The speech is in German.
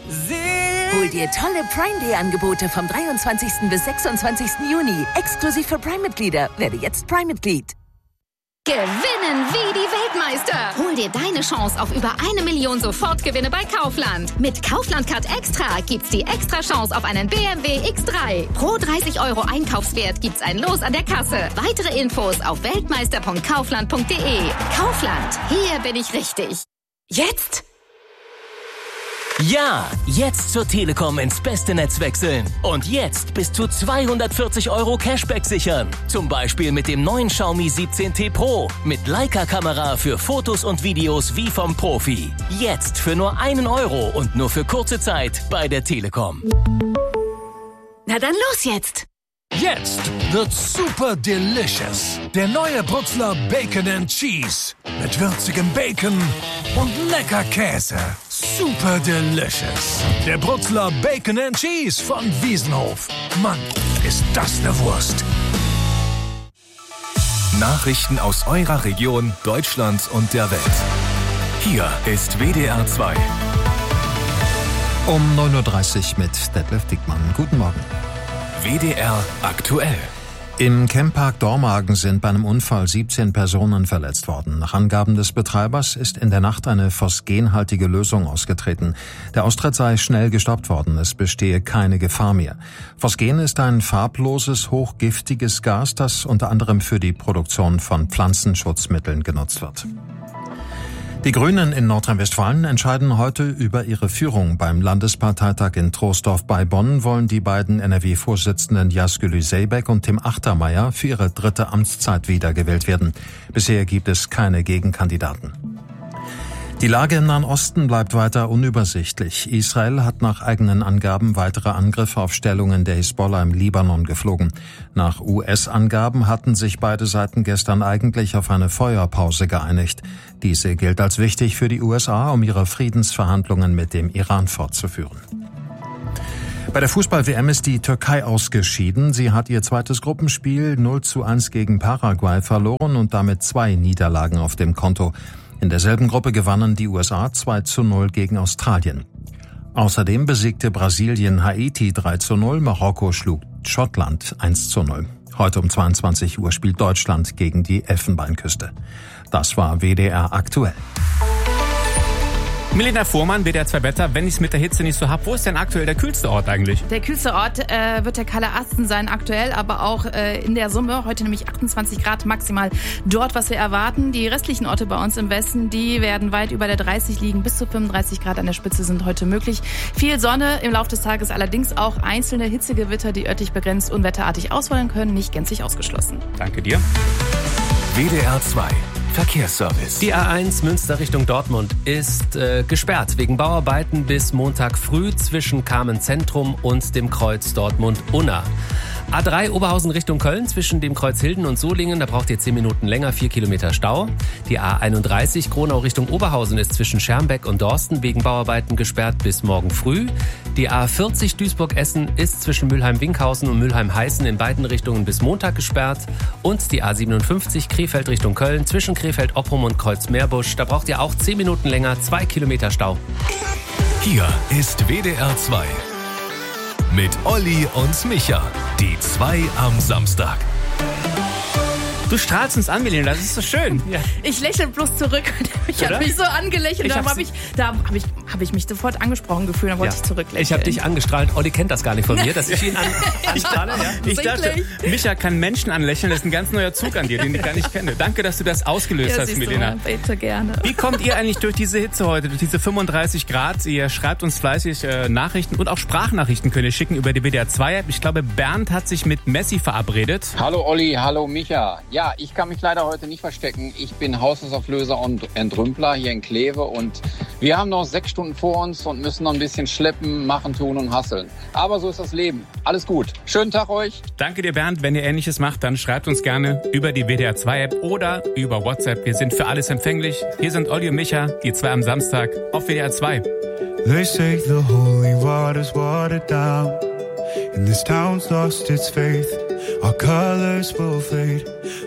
Hol dir tolle Prime-Day-Angebote vom 23. bis 26. Juni. Exklusiv für Prime-Mitglieder. Werde jetzt Prime-Mitglied. Gewinnen wie die Weltmeister. Hol dir deine Chance auf über 1 Million Sofortgewinne bei Kaufland. Mit Kaufland Card Extra gibt's die extra Chance auf einen BMW X3. Pro 30 € Einkaufswert gibt's ein Los an der Kasse. Weitere Infos auf weltmeister.kaufland.de. Kaufland, hier bin ich richtig. Jetzt? Ja, jetzt zur Telekom ins beste Netz wechseln. Und jetzt bis zu 240 € Cashback sichern. Zum Beispiel mit dem neuen Xiaomi 17T Pro. Mit Leica-Kamera für Fotos und Videos wie vom Profi. Jetzt für nur 1 € und nur für kurze Zeit bei der Telekom. Na dann los jetzt! Jetzt wird's super delicious. Der neue Brutzler Bacon and Cheese. Mit würzigem Bacon und lecker Käse. Super delicious. Der Brutzler Bacon and Cheese von Wiesenhof. Mann, ist das eine Wurst. Nachrichten aus eurer Region, Deutschland und der Welt. Hier ist WDR 2. Um 9.30 Uhr mit Detlef Dickmann. Guten Morgen. WDR aktuell. Im Camppark Dormagen sind bei einem Unfall 17 Personen verletzt worden. Nach Angaben des Betreibers ist in der Nacht eine phosgenhaltige Lösung ausgetreten. Der Austritt sei schnell gestoppt worden, es bestehe keine Gefahr mehr. Phosgen ist ein farbloses, hochgiftiges Gas, das unter anderem für die Produktion von Pflanzenschutzmitteln genutzt wird. Die Grünen in Nordrhein-Westfalen entscheiden heute über ihre Führung. Beim Landesparteitag in Troisdorf bei Bonn wollen die beiden NRW-Vorsitzenden Yazgül Zeybek und Tim Achtermeier für ihre 3. Amtszeit wiedergewählt werden. Bisher gibt es keine Gegenkandidaten. Die Lage im Nahen Osten bleibt weiter unübersichtlich. Israel hat nach eigenen Angaben weitere Angriffe auf Stellungen der Hisbollah im Libanon geflogen. Nach US-Angaben hatten sich beide Seiten gestern eigentlich auf eine Feuerpause geeinigt. Diese gilt als wichtig für die USA, um ihre Friedensverhandlungen mit dem Iran fortzuführen. Bei der Fußball-WM ist die Türkei ausgeschieden. Sie hat ihr zweites Gruppenspiel 0:1 gegen Paraguay verloren und damit 2 Niederlagen auf dem Konto. In derselben Gruppe gewannen die USA 2:0 gegen Australien. Außerdem besiegte Brasilien Haiti 3:0, Marokko schlug Schottland 1:0. Heute um 22 Uhr spielt Deutschland gegen die Elfenbeinküste. Das war WDR aktuell. Milena Fuhrmann, WDR 2 Wetter, wenn ich es mit der Hitze nicht so hab, wo ist denn aktuell der kühlste Ort eigentlich? Der kühlste Ort wird der Kalle Asten sein aktuell, aber auch in der Summe. Heute nämlich 28 Grad maximal dort, was wir erwarten. Die restlichen Orte bei uns im Westen, die werden weit über der 30 liegen. Bis zu 35 Grad an der Spitze sind heute möglich. Viel Sonne im Laufe des Tages, allerdings auch einzelne Hitzegewitter, die örtlich begrenzt unwetterartig ausfallen können, nicht gänzlich ausgeschlossen. Danke dir. WDR 2 Verkehrsservice. Die A1 Münster Richtung Dortmund ist gesperrt wegen Bauarbeiten bis Montag früh zwischen Kamen Zentrum und dem Kreuz Dortmund-Unna. A3 Oberhausen Richtung Köln zwischen dem Kreuz Hilden und Solingen, da braucht ihr 10 Minuten länger, 4 Kilometer Stau. Die A31 Kronau Richtung Oberhausen ist zwischen Schermbeck und Dorsten wegen Bauarbeiten gesperrt bis morgen früh. Die A40 Duisburg-Essen ist zwischen Mülheim-Winkhausen und Mülheim-Heißen in beiden Richtungen bis Montag gesperrt. Und die A57 Krefeld Richtung Köln zwischen Krefeld-Opprum und Kreuz-Meerbusch, da braucht ihr auch 10 Minuten länger, 2 Kilometer Stau. Hier ist WDR 2. Mit Olli und Micha. Die 2 am Samstag. Du strahlst uns an, Milena, das ist so schön. Ja. Ich lächle bloß zurück. Ich habe mich so angelächelt. Da habe ich mich sofort angesprochen gefühlt. Dann wollte ich zurücklächeln. Ich habe dich angestrahlt. Olli kennt das gar nicht von mir, dass ich ihn anstrahle. Ja? Ich dachte, Micha kann Menschen anlächeln. Das ist ein ganz neuer Zug an dir, den ich gar nicht kenne. Danke, dass du das ausgelöst hast, Milena. Bitte gerne. Wie kommt ihr eigentlich durch diese Hitze heute, durch diese 35 Grad? Ihr schreibt uns fleißig Nachrichten und auch Sprachnachrichten könnt ihr schicken über die WDR 2-App. Ich glaube, Bernd hat sich mit Messi verabredet. Hallo Olli, hallo Micha. Ja, ich kann mich leider heute nicht verstecken. Ich bin Haushaltsauflöser und Entrümpler hier in Kleve und wir haben noch 6 Stunden vor uns und müssen noch ein bisschen schleppen, machen, tun und hasseln. Aber so ist das Leben. Alles gut. Schönen Tag euch. Danke dir, Bernd. Wenn ihr Ähnliches macht, dann schreibt uns gerne über die WDR 2-App oder über WhatsApp. Wir sind für alles empfänglich. Hier sind Olli und Micha, die 2 am Samstag auf WDR 2. They say the holy water's watered down and this town's lost its faith. Our colors will fade.